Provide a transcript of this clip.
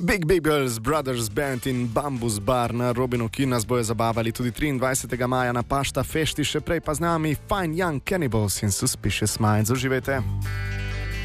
Big Beagles Brothers Band in Bambus Bar na Robinu, ki nas bojo zabavali tudi 23. maja na Pašta Fešti, še prej pa z nami Fine Young Cannibals in Suspicious Minds. Uživajte!